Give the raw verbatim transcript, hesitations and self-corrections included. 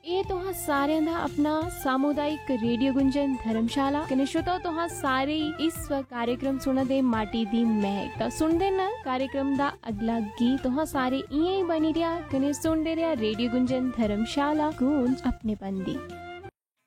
ਇਹ ਤੁਹਾਂ ਸਾਰਿਆਂ ਦਾ ਆਪਣਾ सामुदायिक रेडियो गुंजन धर्मशाला कने श्रोताओ तुहां सारे इस वक्त कार्यक्रम सुना दे माटी दी महक ता सुनदे न कार्यक्रम दा अगला गीत तुहां सारे इयां ही बनी रिया कने सुनदे रिया रेडियो गुंजन धर्मशाला गूंज अपने पंदी।